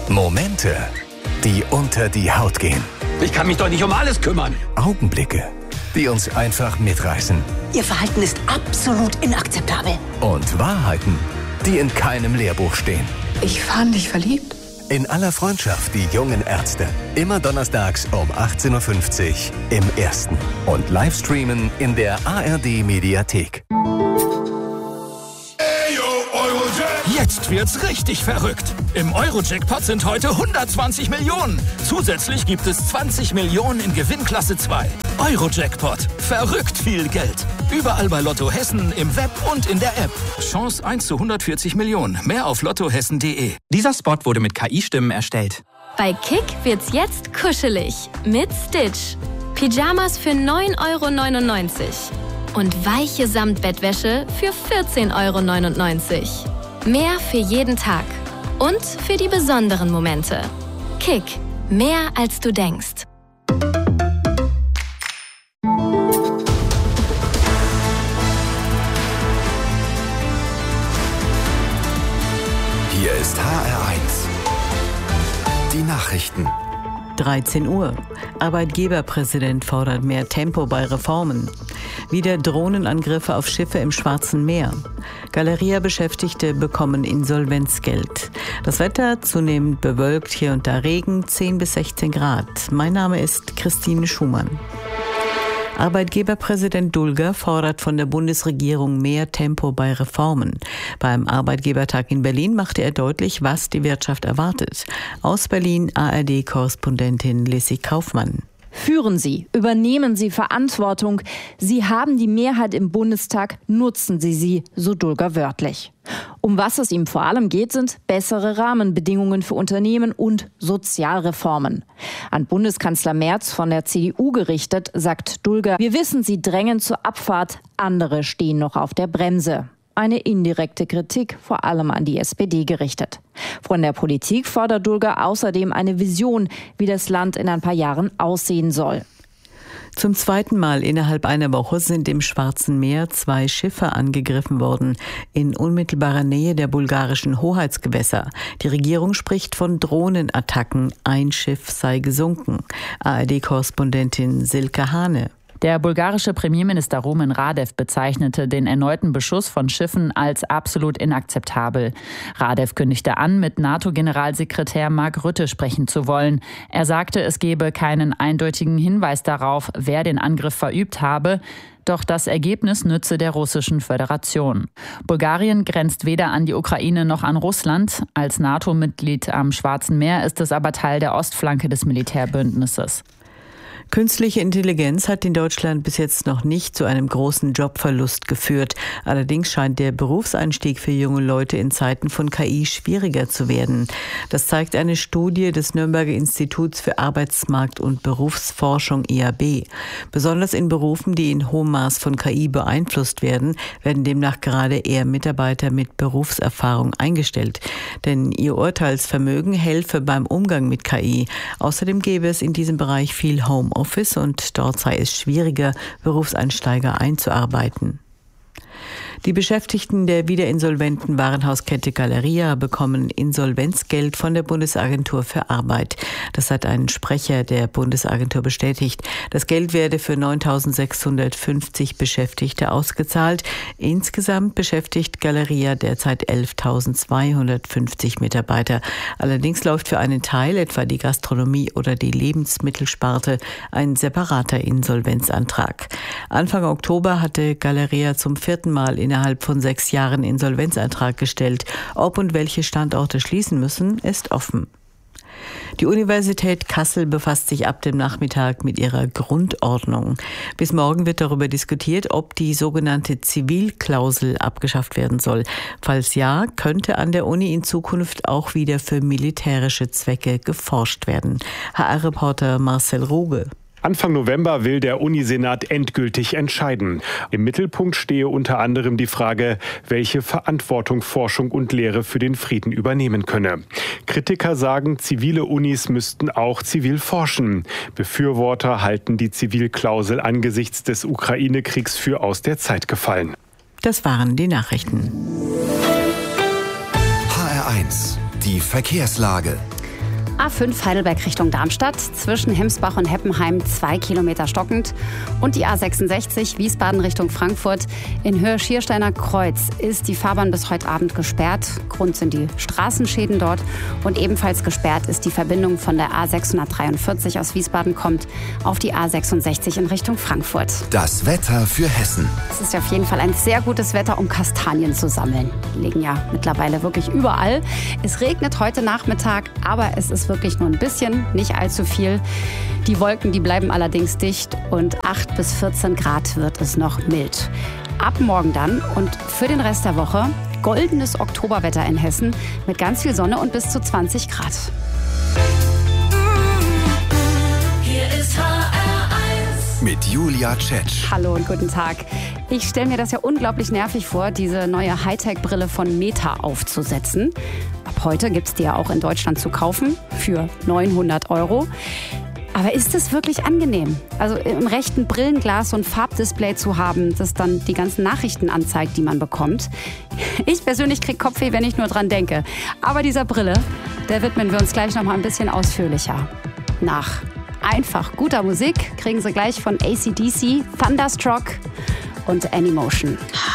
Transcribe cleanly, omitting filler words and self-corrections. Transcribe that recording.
Momente, die unter die Haut gehen. Ich kann mich doch nicht um alles kümmern. Augenblicke, die uns einfach mitreißen. Ihr Verhalten ist absolut inakzeptabel. Und Wahrheiten, die in keinem Lehrbuch stehen. Ich fand dich verliebt. In aller Freundschaft, die jungen Ärzte. Immer donnerstags um 18.50 Uhr im Ersten. Und Livestreamen in der ARD-Mediathek. Jetzt wird's richtig verrückt. Im Euro-Jackpot sind heute 120 Millionen. Zusätzlich gibt es 20 Millionen in Gewinnklasse 2. Euro-Jackpot. Verrückt viel Geld. Überall bei Lotto Hessen, im Web und in der App. Chance 1 zu 140 Millionen. Mehr auf lottohessen.de. Dieser Spot wurde mit KI-Stimmen erstellt. Bei Kick wird's jetzt kuschelig. Mit Stitch. Pyjamas für 9,99 € und weiche Samtbettwäsche für 14,99 €. Mehr für jeden Tag und für die besonderen Momente. Kick. Mehr als du denkst. Hier ist HR1. Die Nachrichten. 13 Uhr. Arbeitgeberpräsident fordert mehr Tempo bei Reformen. Wieder Drohnenangriffe auf Schiffe im Schwarzen Meer. Galeria-Beschäftigte bekommen Insolvenzgeld. Das Wetter zunehmend bewölkt, hier und da Regen, 10 bis 16 Grad. Mein Name ist Christine Schumann. Arbeitgeberpräsident Dulger fordert von der Bundesregierung mehr Tempo bei Reformen. Beim Arbeitgebertag in Berlin machte er deutlich, was die Wirtschaft erwartet. Aus Berlin ARD-Korrespondentin Lissy Kaufmann. Führen Sie, übernehmen Sie Verantwortung. Sie haben die Mehrheit im Bundestag, nutzen Sie sie, so Dulger wörtlich. Um was es ihm vor allem geht, sind bessere Rahmenbedingungen für Unternehmen und Sozialreformen. An Bundeskanzler Merz von der CDU gerichtet, sagt Dulger, wir wissen, Sie drängen zur Abfahrt, andere stehen noch auf der Bremse. Eine indirekte Kritik, vor allem an die SPD gerichtet. Von der Politik fordert Dulger außerdem eine Vision, wie das Land in ein paar Jahren aussehen soll. Zum zweiten Mal innerhalb einer Woche sind im Schwarzen Meer 2 Schiffe angegriffen worden, in unmittelbarer Nähe der bulgarischen Hoheitsgewässer. Die Regierung spricht von Drohnenattacken. Ein Schiff sei gesunken. ARD-Korrespondentin Silke Hane. Der bulgarische Premierminister Rumen Radev bezeichnete den erneuten Beschuss von Schiffen als absolut inakzeptabel. Radev kündigte an, mit NATO-Generalsekretär Mark Rutte sprechen zu wollen. Er sagte, es gebe keinen eindeutigen Hinweis darauf, wer den Angriff verübt habe. Doch das Ergebnis nütze der Russischen Föderation. Bulgarien grenzt weder an die Ukraine noch an Russland. Als NATO-Mitglied am Schwarzen Meer ist es aber Teil der Ostflanke des Militärbündnisses. Künstliche Intelligenz hat in Deutschland bis jetzt noch nicht zu einem großen Jobverlust geführt. Allerdings scheint der Berufseinstieg für junge Leute in Zeiten von KI schwieriger zu werden. Das zeigt eine Studie des Nürnberger Instituts für Arbeitsmarkt- und Berufsforschung IAB. Besonders in Berufen, die in hohem Maß von KI beeinflusst werden, werden demnach gerade eher Mitarbeiter mit Berufserfahrung eingestellt. Denn ihr Urteilsvermögen helfe beim Umgang mit KI. Außerdem gäbe es in diesem Bereich viel Homeoffice und dort sei es schwieriger, Berufseinsteiger einzuarbeiten. Die Beschäftigten der wiederinsolventen Warenhauskette Galeria bekommen Insolvenzgeld von der Bundesagentur für Arbeit. Das hat ein Sprecher der Bundesagentur bestätigt. Das Geld werde für 9.650 Beschäftigte ausgezahlt. Insgesamt beschäftigt Galeria derzeit 11.250 Mitarbeiter. Allerdings läuft für einen Teil, etwa die Gastronomie oder die Lebensmittelsparte, ein separater Insolvenzantrag. Anfang Oktober hatte Galeria zum 4. Mal innerhalb von 6 Jahren Insolvenzantrag gestellt. Ob und welche Standorte schließen müssen, ist offen. Die Universität Kassel befasst sich ab dem Nachmittag mit ihrer Grundordnung. Bis morgen wird darüber diskutiert, ob die sogenannte Zivilklausel abgeschafft werden soll. Falls ja, könnte an der Uni in Zukunft auch wieder für militärische Zwecke geforscht werden. HR-Reporter Marcel Ruge. Anfang November will der Unisenat endgültig entscheiden. Im Mittelpunkt stehe unter anderem die Frage, welche Verantwortung Forschung und Lehre für den Frieden übernehmen könne. Kritiker sagen, zivile Unis müssten auch zivil forschen. Befürworter halten die Zivilklausel angesichts des Ukraine-Kriegs für aus der Zeit gefallen. Das waren die Nachrichten. HR1, die Verkehrslage. A5 Heidelberg Richtung Darmstadt, zwischen Hemsbach und Heppenheim 2 Kilometer stockend. Und die A66 Wiesbaden Richtung Frankfurt in Höhe Schiersteiner Kreuz ist die Fahrbahn bis heute Abend gesperrt. Grund sind die Straßenschäden dort. Und ebenfalls gesperrt ist die Verbindung von der A643 aus Wiesbaden kommt auf die A66 in Richtung Frankfurt. Das Wetter für Hessen. Es ist auf jeden Fall ein sehr gutes Wetter, um Kastanien zu sammeln. Die liegen ja mittlerweile wirklich überall. Es regnet heute Nachmittag, aber es ist wirklich nur ein bisschen, nicht allzu viel. Die Wolken, die bleiben allerdings dicht und 8 bis 14 Grad wird es noch mild. Ab morgen dann und für den Rest der Woche goldenes Oktoberwetter in Hessen mit ganz viel Sonne und bis zu 20 Grad. Hier ist HR1 mit Julia Tschetsch. Hallo und guten Tag. Ich stelle mir das ja unglaublich nervig vor, diese neue Hightech-Brille von Meta aufzusetzen. Ab heute gibt es die ja auch in Deutschland zu kaufen für 900 €. Aber ist es wirklich angenehm? Also im rechten Brillenglas so ein Farbdisplay zu haben, das dann die ganzen Nachrichten anzeigt, die man bekommt. Ich persönlich kriege Kopfweh, wenn ich nur dran denke. Aber dieser Brille, der widmen wir uns gleich noch mal ein bisschen ausführlicher. Nach einfach guter Musik kriegen Sie gleich von AC/DC, Thunderstruck und Anymotion.